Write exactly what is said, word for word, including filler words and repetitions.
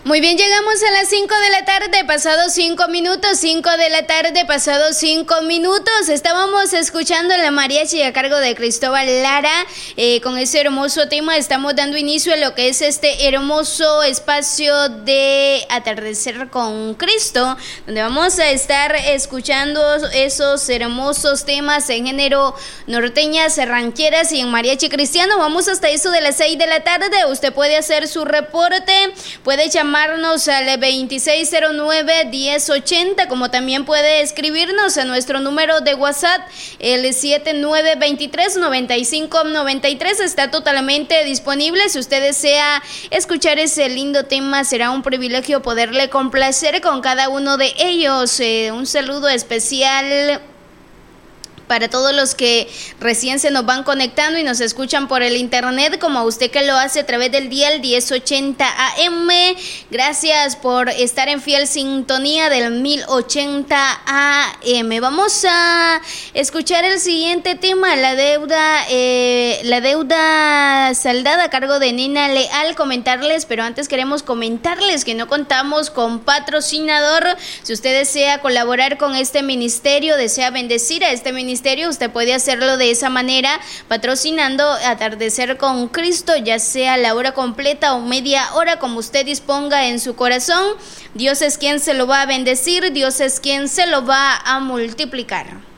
Muy bien, llegamos a las cinco de la tarde, pasados cinco minutos, cinco de la tarde, pasados cinco minutos. Estábamos escuchando la mariachi a cargo de Cristóbal Lara, eh, con ese hermoso tema. Estamos dando inicio a lo que es este hermoso espacio de Atardecer con Cristo, donde vamos a estar escuchando esos hermosos temas en género norteñas, rancheras y en mariachi cristiano. Vamos hasta eso de las seis de la tarde. Usted puede hacer su reporte, puede llamarnos al veintiséis cero nueve, diez ochenta, como también puede escribirnos a nuestro número de WhatsApp, el siete nueve dos tres, nueve cinco nueve tres. Está totalmente disponible. Si usted desea escuchar ese lindo tema, será un privilegio poderle complacer con cada uno de ellos. Eh, un saludo especial para todos los que recién se nos van conectando y nos escuchan por el internet, como a usted que lo hace a través del dial diez ochenta A M. Gracias por estar en fiel sintonía del mil ochenta A M. Vamos a escuchar el siguiente tema, la deuda, eh, la deuda saldada a cargo de Nina Leal. Comentarles, pero antes queremos comentarles que no contamos con patrocinador. Si usted desea colaborar con este ministerio, desea bendecir a este ministerio, usted puede hacerlo de esa manera, patrocinando Atardecer con Cristo, ya sea la hora completa o media hora, como usted disponga en su corazón. Dios es quien se lo va a bendecir, Dios es quien se lo va a multiplicar.